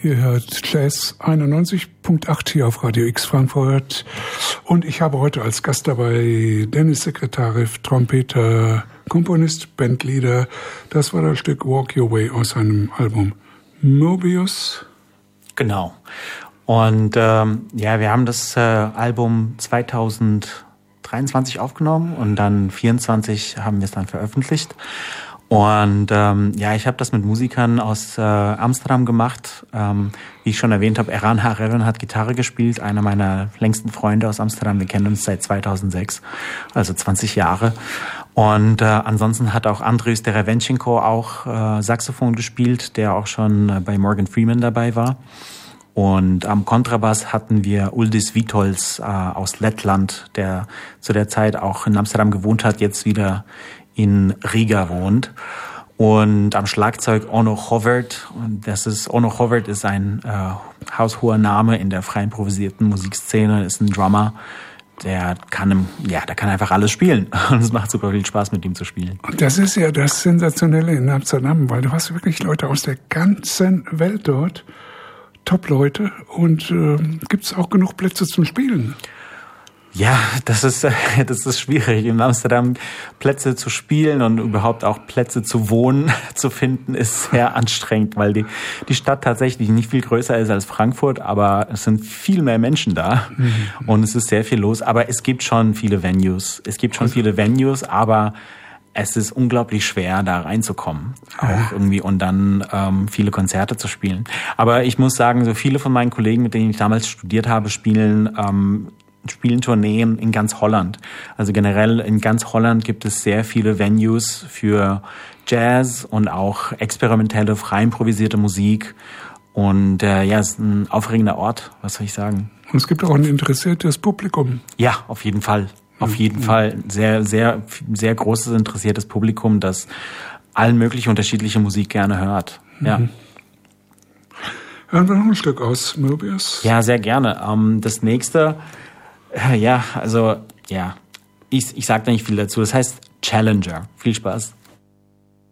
Ihr hört Jazz 91.8 hier auf Radio X Frankfurt. Und ich habe heute als Gast dabei Dennis Sekretarev, Trompeter, Komponist, Bandleader. Das war das Stück Walk Your Way aus seinem Album Mobius. Genau. Und wir haben das Album 2023 aufgenommen und dann 2024 haben wir es dann veröffentlicht. Und ich habe das mit Musikern aus Amsterdam gemacht. Wie ich schon erwähnt habe, Eran Hareren hat Gitarre gespielt, einer meiner längsten Freunde aus Amsterdam. Wir kennen uns seit 2006, also 20 Jahre. Und ansonsten hat auch Andrius Derevenchenko auch Saxophon gespielt, der auch schon bei Morgan Freeman dabei war. Und am Kontrabass hatten wir Uldis Vitols aus Lettland, der zu der Zeit auch in Amsterdam gewohnt hat, jetzt wieder in Riga wohnt. Und am Schlagzeug Onno Govert. Onno Govert ist ein haushoher Name in der frei improvisierten Musikszene, ist ein Drummer. Der kann einfach alles spielen. Und es macht super viel Spaß, mit ihm zu spielen. Und das ist ja das Sensationelle in Amsterdam, weil du hast wirklich Leute aus der ganzen Welt dort. Top-Leute. Und gibt es auch genug Plätze zum Spielen? Ja, das ist schwierig. In Amsterdam Plätze zu spielen und überhaupt auch Plätze zu wohnen zu finden, ist sehr anstrengend, weil die Stadt tatsächlich nicht viel größer ist als Frankfurt, aber es sind viel mehr Menschen da und es ist sehr viel los. Aber es gibt schon viele Venues. Aber es ist unglaublich schwer, da reinzukommen, auch irgendwie, und dann viele Konzerte zu spielen. Aber ich muss sagen, so viele von meinen Kollegen, mit denen ich damals studiert habe, spielen Tourneen in ganz Holland. Also generell in ganz Holland gibt es sehr viele Venues für Jazz und auch experimentelle, frei improvisierte Musik. Und es ist ein aufregender Ort, was soll ich sagen. Und es gibt auch ein interessiertes Publikum. Ja, auf jeden Fall. Auf jeden Fall. Sehr, sehr, sehr großes, interessiertes Publikum, das allen möglichen unterschiedliche Musik gerne hört. Ja. Hören wir noch ein Stück aus Mobius? Ja, sehr gerne. Das nächste, ich sage da nicht viel dazu. Das heißt Challenger. Viel Spaß.